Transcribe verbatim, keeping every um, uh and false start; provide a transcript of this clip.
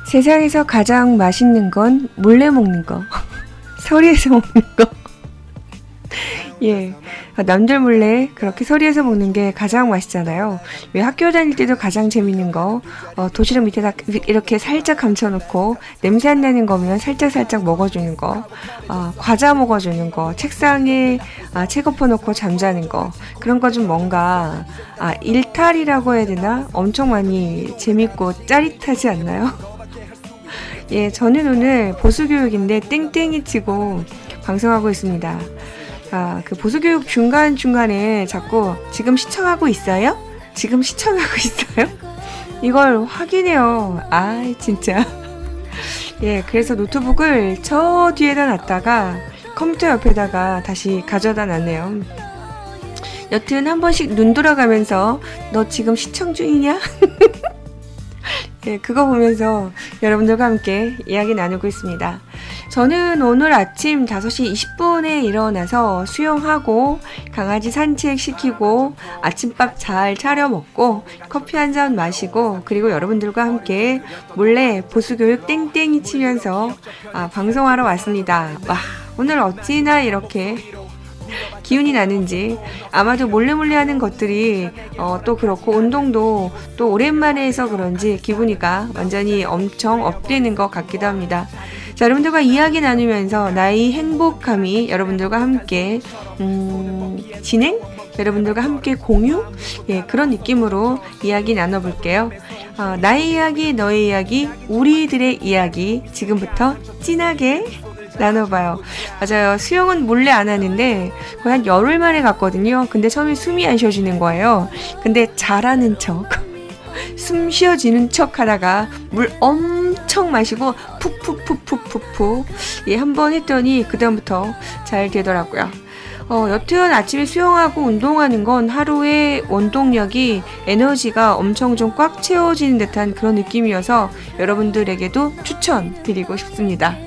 세상에서 가장 맛있는 건 몰래 먹는 거. 서리에서 먹는 거. 예. 남들 몰래 그렇게 서리에서 먹는 게 가장 맛있잖아요. 왜 학교 다닐 때도 가장 재밌는 거, 어, 도시락 밑에다 이렇게 살짝 감춰놓고 냄새 안 나는 거면 살짝 살짝 먹어주는 거, 어, 과자 먹어주는 거, 책상에 아, 책 엎어놓고 잠자는 거, 그런 거 좀 뭔가 아, 일탈이라고 해야 되나? 엄청 많이 재밌고 짜릿하지 않나요? 예, 저는 오늘 보수교육인데 땡땡이 치고 방송하고 있습니다. 아, 그 보수교육 중간중간에 자꾸 지금 시청하고 있어요? 지금 시청하고 있어요? 이걸 확인해요. 아, 진짜. 예, 그래서 노트북을 저 뒤에다 놨다가 컴퓨터 옆에다가 다시 가져다 놨네요. 여튼 한 번씩 눈 돌아가면서 너 지금 시청 중이냐? 예, 그거 보면서 여러분들과 함께 이야기 나누고 있습니다. 저는 오늘 아침 다섯 시 이십 분에 일어나서 수영하고 강아지 산책시키고 아침밥 잘 차려 먹고 커피 한 잔 마시고 그리고 여러분들과 함께 몰래 보수교육 땡땡이 치면서 아, 방송하러 왔습니다. 와, 오늘 어찌나 이렇게 기운이 나는지 아마도 몰래 몰래 하는 것들이 어, 또 그렇고 운동도 또 오랜만에 해서 그런지 기분이가 완전히 엄청 업되는 것 같기도 합니다. 자, 여러분들과 이야기 나누면서 나의 행복함이 여러분들과 함께 음, 진행? 여러분들과 함께 공유? 예, 그런 느낌으로 이야기 나눠볼게요. 어, 나의 이야기, 너의 이야기, 우리들의 이야기 지금부터 진하게 나눠봐요. 맞아요. 수영은 몰래 안 하는데 거의 한 열흘 만에 갔거든요. 근데 처음에 숨이 안 쉬어지는 거예요. 근데 잘하는 척, 숨 쉬어지는 척 하다가 물 엄청 마시고 푹푹푹푹푹푹 예, 한번 했더니 그 다음부터 잘 되더라고요. 어, 여튼 아침에 수영하고 운동하는 건 하루의 원동력이 에너지가 엄청 좀 꽉 채워지는 듯한 그런 느낌이어서 여러분들에게도 추천드리고 싶습니다.